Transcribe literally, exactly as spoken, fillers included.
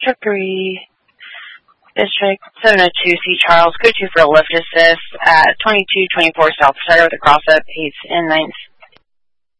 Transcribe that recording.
District three, District seven oh two, C. Charles, go to for a lift assist at twenty-two twenty-four South Sutter with a cross-up, eighth and ninth